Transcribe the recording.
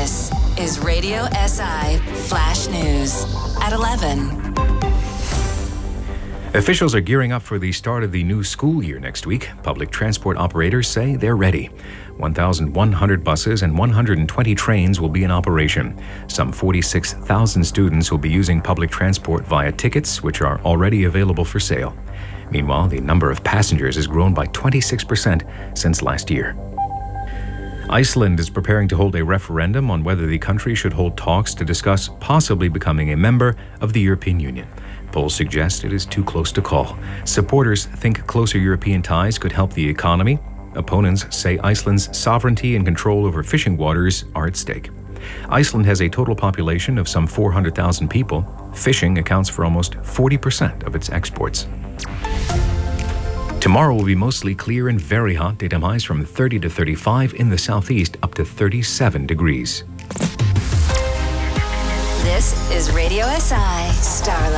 This is Radio SI Flash News at 11. Officials are gearing up for the start of the new school year next week. Public transport operators say they're ready. 1,100 buses and 120 trains will be in operation. Some 46,000 students will be using public transport via tickets, which are already available for sale. Meanwhile, the number of passengers has grown by 26% since last year. Iceland is preparing to hold a referendum on whether the country should hold talks to discuss possibly becoming a member of the European Union. Polls suggest it is too close to call. Supporters think closer European ties could help the economy. Opponents say Iceland's sovereignty and control over fishing waters are at stake. Iceland has a total population of some 400,000 people. Fishing accounts for almost 40% of its exports. Tomorrow will be mostly clear and very hot. Daytime highs from 30 to 35 in the southeast, up to 37 degrees. This is Radio SI Starlight.